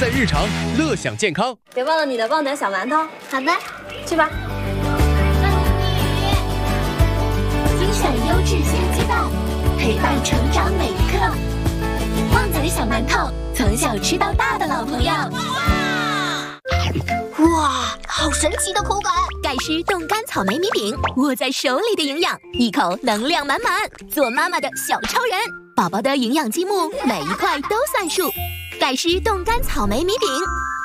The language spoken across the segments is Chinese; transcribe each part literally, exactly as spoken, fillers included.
在日常，乐享健康。 别忘了你的旺仔小馒头。 好的， 去吧。 精选优质鲜鸡蛋，陪伴成长每一刻。旺仔小馒头，从小吃到大的老朋友。哇，好神奇的口感！ 盖诗冻干草莓米饼，握在手里的营养，一口能量满满。做妈妈的小超人，宝宝的营养积木，每一块都算数。盖诗冻干草莓米饼。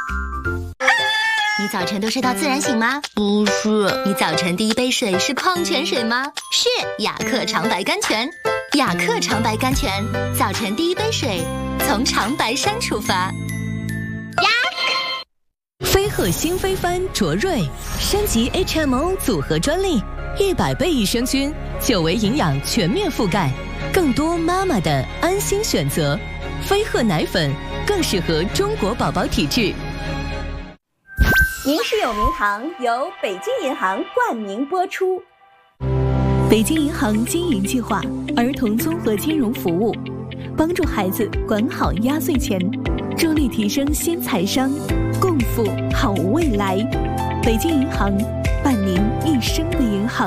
你早晨都睡到自然醒吗？不是。你早晨第一杯水是矿泉水吗？是雅克长白甘泉。雅克长白甘泉，早晨第一杯水从长白山出发。呀！ 飞鹤新飞帆卓瑞升级 H M O 组合专利，一百倍益生菌，久维营养全面覆盖，更多妈妈的安心选择。飞鹤奶粉更适合中国宝宝体质。 您是有名堂由北京银行冠名播出。 北京银行经营计划，儿童综合金融服务，帮助孩子管好压岁钱，助力提升新财商，共赴好未来。北京银行，伴您一生的银行。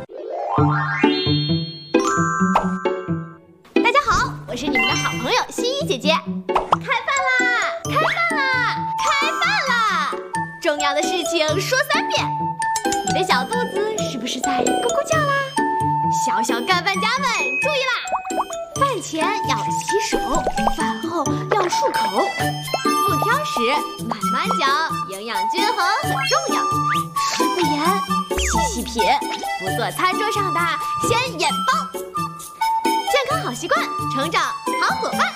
大家好，我是你们的好朋友新一姐姐。开饭啦！开饭啦！开饭啦！重要的事情说三遍。你的小肚子是不是在咕咕叫啦？小小干饭家们注意啦！饭前要洗手，饭后要漱口，不挑食，慢慢嚼，营养均衡很重要。食不言，细细品，不做餐桌上的显眼包。健康好习惯，成长好伙伴。